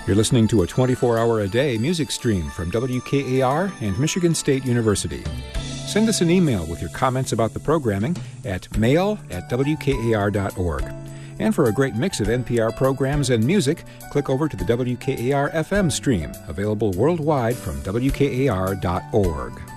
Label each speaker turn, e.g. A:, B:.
A: You're listening to a 24-hour-a-day music stream from WKAR and Michigan State University. Send us an email with your comments about the programming at mail@wkar.org. And for a great mix of NPR programs and music, click over to the WKAR FM stream, available worldwide from WKAR.org.